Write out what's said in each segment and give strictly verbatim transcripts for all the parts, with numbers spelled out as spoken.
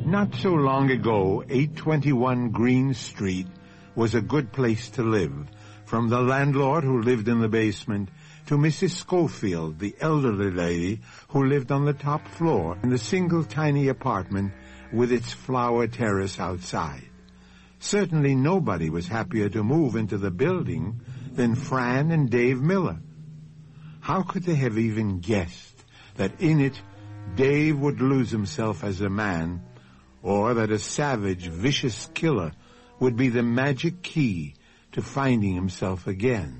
Not so long ago, eight twenty-one Green Street was a good place to live, from the landlord who lived in the basement to Missus Schofield, the elderly lady who lived on the top floor in the single tiny apartment with its flower terrace outside. Certainly nobody was happier to move into the building than Fran and Dave Miller. How could they have even guessed that in it Dave would lose himself as a man, or that a savage, vicious killer would be the magic key to finding himself again?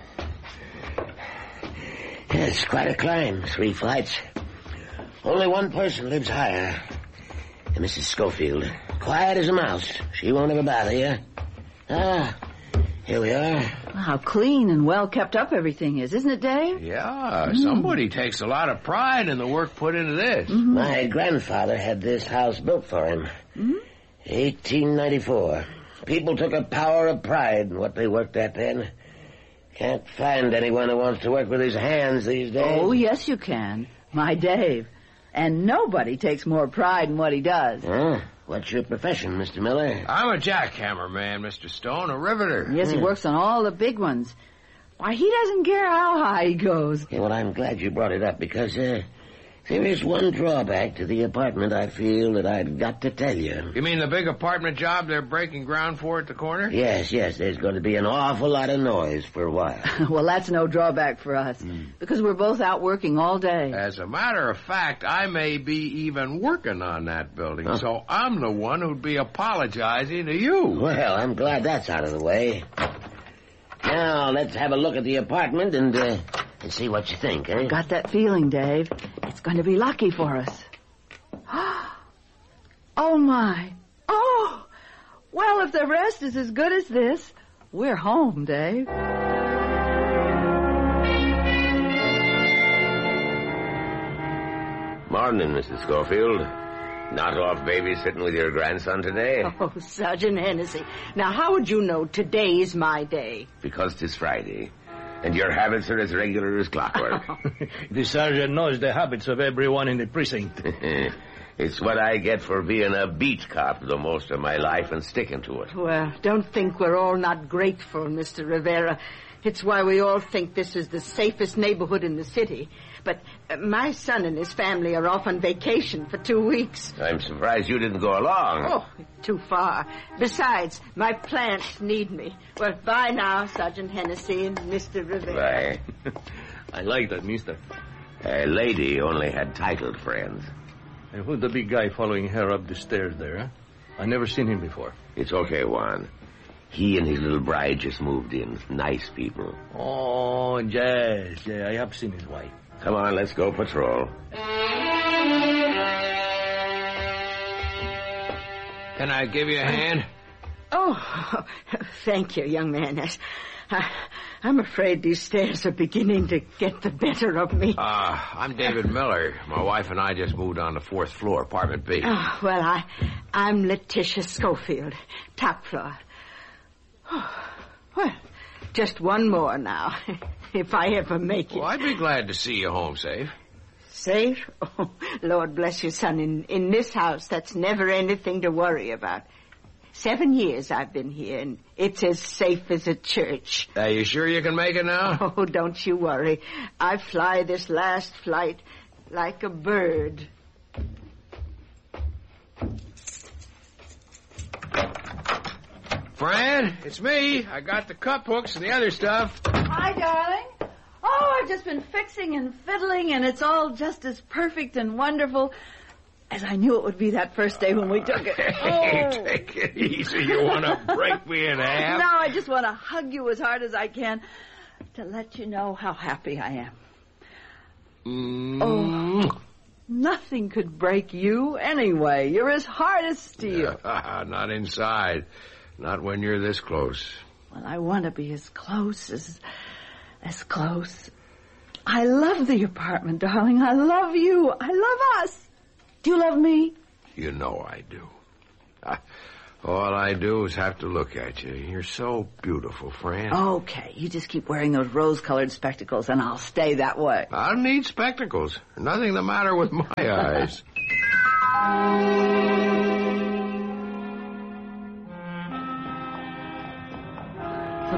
It's quite a climb, three flights. Only one person lives higher. Missus Schofield. Quiet as a mouse. She won't ever bother you. Ah, here we are. How clean and well kept up everything is, isn't it, Dave? Yeah, mm. Somebody takes a lot of pride in the work put into this. Mm-hmm. My grandfather had this house built for him. Mm-hmm. eighteen ninety-four. People took a power of pride in what they worked at then. Can't find anyone who wants to work with his hands these days. Oh, yes, you can. My Dave. And nobody takes more pride in what he does. Huh? What's your profession, Mister Miller? I'm a jackhammer man, Mister Stone, a riveter. Yes, he works on all the big ones. Why, he doesn't care how high he goes. Yeah, well, I'm glad you brought it up, because uh, there is one drawback to the apartment I feel that I've got to tell you. You mean the big apartment job they're breaking ground for at the corner? Yes, yes, there's going to be an awful lot of noise for a while. Well, that's no drawback for us, mm. because we're both out working all day. As a matter of fact, I may be even working on that building, huh? So I'm the one who'd be apologizing to you. Well, I'm glad that's out of the way. Now, let's have a look at the apartment and, uh, and see what you think, eh? I've got that feeling, Dave. It's going to be lucky for us. Oh, my. Oh! Well, if the rest is as good as this, we're home, Dave. Morning, Missus Schofield. Not off babysitting with your grandson today? Oh, Sergeant Hennessy. Now, how would you know today's my day? Because 'tis Friday, and your habits are as regular as clockwork. The sergeant knows the habits of everyone in the precinct. It's what I get for being a beat cop the most of my life and sticking to it. Well, don't think we're all not grateful, Mister Rivera. It's why we all think this is the safest neighborhood in the city. But uh, my son and his family are off on vacation for two weeks. I'm surprised you didn't go along. Oh, too far. Besides, my plants need me. Well, bye now, Sergeant Hennessy and Mister Rivera. Bye. I like that, mister. A lady only had titled friends. And who's the big guy following her up the stairs there, huh? I never seen him before. It's okay, Juan. He and his little bride just moved in. Nice people. Oh, yes. Yeah, I have seen his wife. Come on, let's go patrol. Can I give you a hand? Oh, thank you, young man. I, I'm afraid these stairs are beginning to get the better of me. Uh, I'm David Miller. My wife and I just moved on the fourth floor, apartment B. Oh, well, I, I'm Letitia Schofield, top floor. Oh, well, just one more now, if I ever make it. Well, I'd be glad to see you home safe. Safe? Oh, Lord bless you, son. In, in this house, that's never anything to worry about. Seven years I've been here, and it's as safe as a church. Are you sure you can make it now? Oh, don't you worry. I fly this last flight like a bird. Fran, it's me. I got the cup hooks and the other stuff. Hi, darling. Oh, I've just been fixing and fiddling, and it's all just as perfect and wonderful as I knew it would be that first day when we took it. Hey, oh. Take it easy. You want to break me in half? No, I just want to hug you as hard as I can to let you know how happy I am. Mm. Oh, nothing could break you anyway. You're as hard as steel. Not inside. Not when you're this close. Well, I want to be as close as... as close. I love the apartment, darling. I love you. I love us. Do you love me? You know I do. I, all I do is have to look at you. You're so beautiful, Fran. Okay, you just keep wearing those rose-colored spectacles, and I'll stay that way. I don't need spectacles. Nothing the matter with my eyes.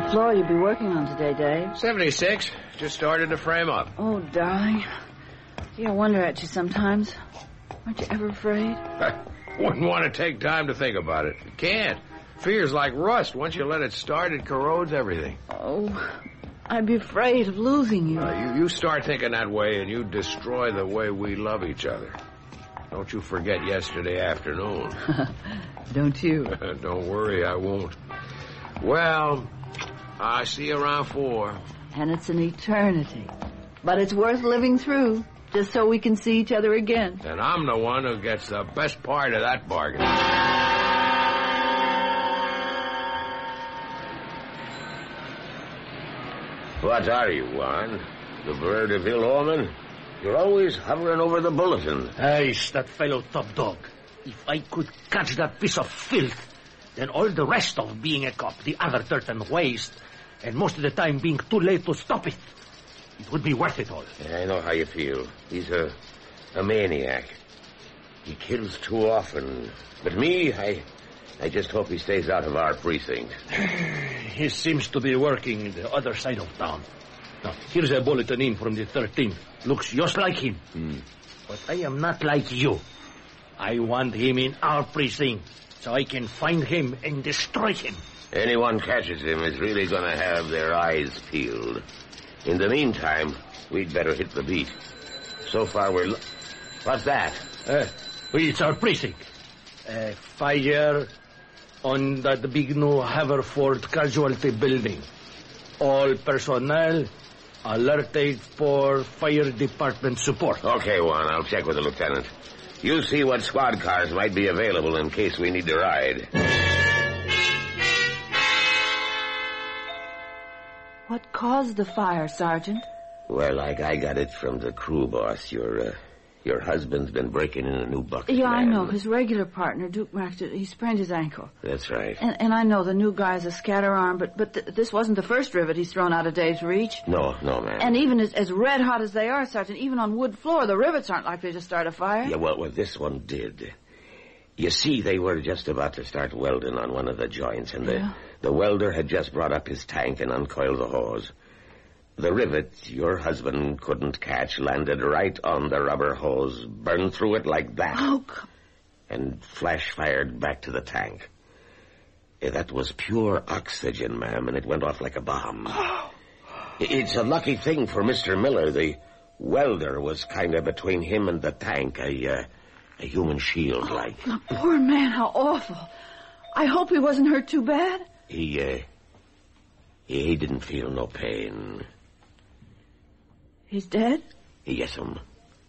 What floor you be working on today, Dave? seventy-six. Just started to frame up. Oh, darling. Gee, I wonder at you sometimes. Aren't you ever afraid? I wouldn't want to take time to think about it. You can't. Fear's like rust. Once you let it start, it corrodes everything. Oh, I'd be afraid of losing you. Uh, you, you start thinking that way, and you destroy the way we love each other. Don't you forget yesterday afternoon. Don't you? Don't worry, I won't. Well, I see you around four. And it's an eternity. But it's worth living through, just so we can see each other again. And I'm the one who gets the best part of that bargain. What are you, Juan? The bird of ill omen? You're always hovering over the bulletin. Aye, that fellow top dog. If I could catch that piece of filth, then all the rest of being a cop, the other dirt and waste, and most of the time being too late to stop it, it would be worth it all. I know how you feel. He's a, a maniac. He kills too often. But me, I, I just hope he stays out of our precinct. He seems to be working the other side of town. Now, here's a bulletin in from the thirteenth. Looks just like him. Hmm. But I am not like you. I want him in our precinct, so I can find him and destroy him. Anyone catches him is really going to have their eyes peeled. In the meantime, we'd better hit the beat. So far, we're... Lo- What's that? Uh, it's our precinct. Uh, fire on that big new Haverford casualty building. All personnel alerted for fire department support. Okay, Juan, I'll check with the lieutenant. You see what squad cars might be available in case we need to ride. What caused the fire, Sergeant? Well, I, I got it from the crew boss. Your, uh, your husband's been breaking in a new bucket. Yeah, I man. know. His regular partner, Duke Max, he sprained his ankle. That's right. And, and I know the new guy's a scatter arm, but, but th- this wasn't the first rivet he's thrown out of Dave's reach. No, no, man. And even as, as red hot as they are, Sergeant, even on wood floor, the rivets aren't likely to start a fire. Yeah, well, well, this one did. You see, they were just about to start welding on one of the joints, and the, Yeah. the welder had just brought up his tank and uncoiled the hose. The rivet your husband couldn't catch landed right on the rubber hose, burned through it like that, Oh, God. and flash-fired back to the tank. Eh, That was pure oxygen, ma'am, and it went off like a bomb. It's a lucky thing for Mister Miller. The welder was kind of between him and the tank, a, uh, a human shield, like. The poor man, how awful. I hope he wasn't hurt too bad. He, uh, he didn't feel no pain. He's dead? Yes'm.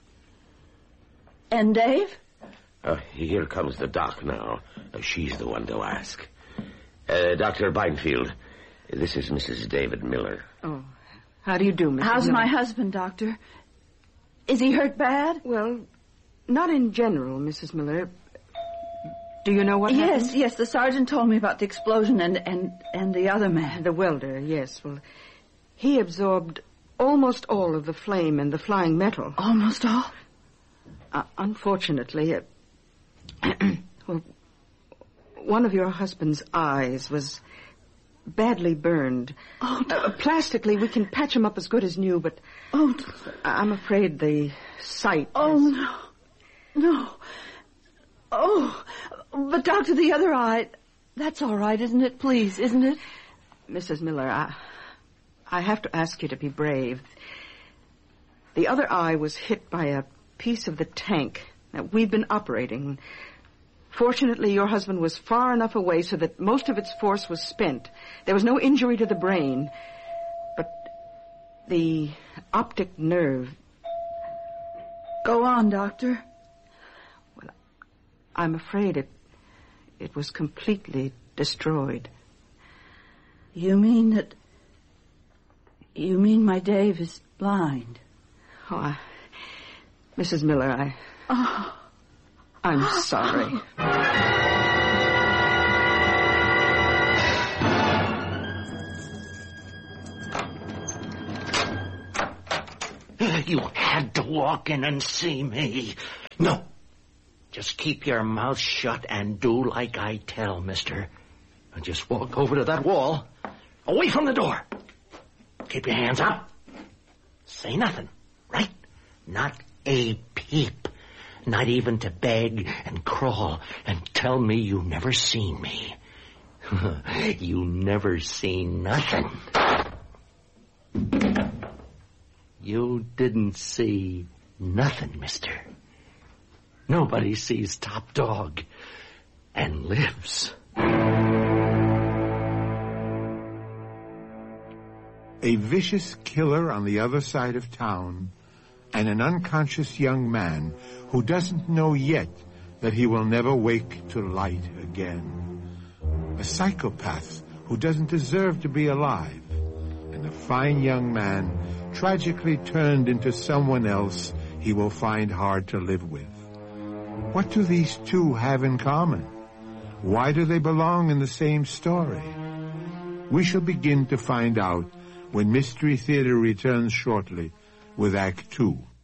And Dave? Uh, here comes the doc now. Uh, she's the one to ask. Uh, Doctor Beinfield, this is Missus David Miller. Oh, how do you do, Missus How's Miller? my husband, Doctor? Is he hurt bad? Well, not in general, Missus Miller. Do you know what Yes, happened? yes, the sergeant told me about the explosion and, and, and the other man. The welder, yes. Well, he absorbed almost all of the flame and the flying metal. Almost all? Uh, unfortunately, uh, well, one of your husband's eyes was badly burned. Oh, Uh, plastically, we can patch him up as good as new, but oh, I'm afraid the sight... oh, is- no. No. Oh, but Doctor, the other eye, that's all right, isn't it? Please, isn't it? Missus Miller, I, I have to ask you to be brave. The other eye was hit by a piece of the tank that we've been operating. Fortunately, your husband was far enough away so that most of its force was spent. There was no injury to the brain. But the optic nerve... Go on, Doctor. Well, I'm afraid it, it was completely destroyed. You mean that... You mean my Dave is blind? Oh, I, Missus Miller, I... Oh. I'm sorry. You had to walk in and see me. No. Just keep your mouth shut and do like I tell, mister. And just walk over to that wall. Away from the door. Keep your hands up. Say nothing, right? Not a peep. Not even to beg and crawl and tell me you never seen me. You never seen nothing. You didn't see nothing, mister. Nobody sees Top Dog and lives. A vicious killer on the other side of town, and an unconscious young man who doesn't know yet that he will never wake to light again. A psychopath who doesn't deserve to be alive, and a fine young man tragically turned into someone else he will find hard to live with. What do these two have in common? Why do they belong in the same story? We shall begin to find out when Mystery Theater returns shortly with Act Two.